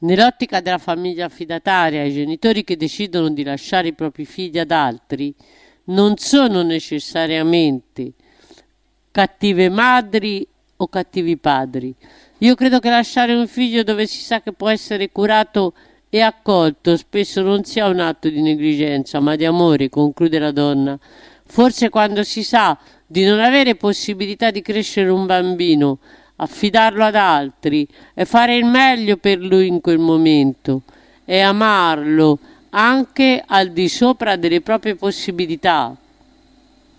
Nell'ottica della famiglia affidataria, i genitori che decidono di lasciare i propri figli ad altri non sono necessariamente cattive madri o cattivi padri. Io credo che lasciare un figlio dove si sa che può essere curato e accolto spesso non sia un atto di negligenza, ma di amore, conclude la donna. Forse quando si sa di non avere possibilità di crescere un bambino, affidarlo ad altri e fare il meglio per lui in quel momento e amarlo anche al di sopra delle proprie possibilità.